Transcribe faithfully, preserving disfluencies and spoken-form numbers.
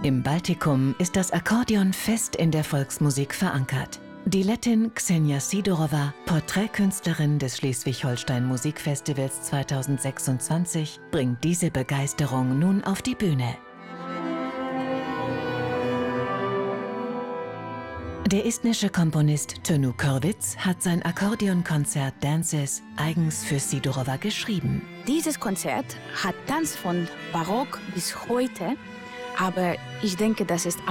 Im Baltikum ist das Akkordeon fest in der Volksmusik verankert. Die Lettin Ksenia Sidorova, Porträtkünstlerin des Schleswig-Holstein Musikfestivals zweitausendsechsundzwanzig, bringt diese Begeisterung nun auf die Bühne. Der estnische Komponist Tõnu Kõrvits hat sein Akkordeonkonzert Dances eigens für Sidorova geschrieben. Dieses Konzert hat Tanz von Barock bis heute, aber ich denke, das ist